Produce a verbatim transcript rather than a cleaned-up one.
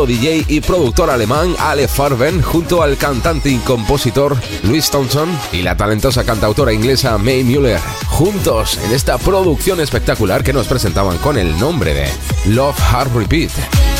D J y productor alemán Ale Farben junto al cantante y compositor Louis Thompson y la talentosa cantautora inglesa Mae Muller, juntos en esta producción espectacular que nos presentaban con el nombre de Love Heart Repeat.